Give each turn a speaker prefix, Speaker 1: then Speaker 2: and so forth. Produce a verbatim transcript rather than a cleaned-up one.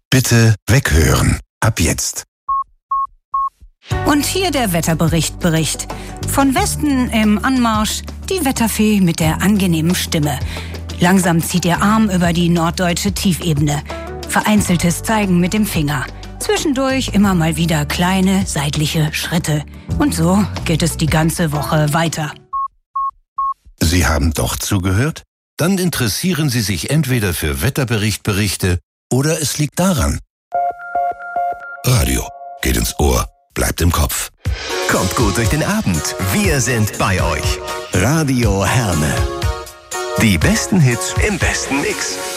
Speaker 1: Bitte weghören. Ab jetzt.
Speaker 2: Und hier der Wetterbericht Bericht. Von Westen im Anmarsch die Wetterfee mit der angenehmen Stimme. Langsam zieht ihr Arm über die norddeutsche Tiefebene. Vereinzeltes Zeigen mit dem Finger. Zwischendurch immer mal wieder kleine seitliche Schritte. Und so geht es die ganze Woche weiter.
Speaker 1: Sie haben doch zugehört? Dann interessieren Sie sich entweder für Wetterberichtberichte oder es liegt daran. Radio geht ins Ohr, bleibt im Kopf.
Speaker 3: Kommt gut durch den Abend. Wir sind bei euch. Radio Herne. Die besten Hits im besten Mix.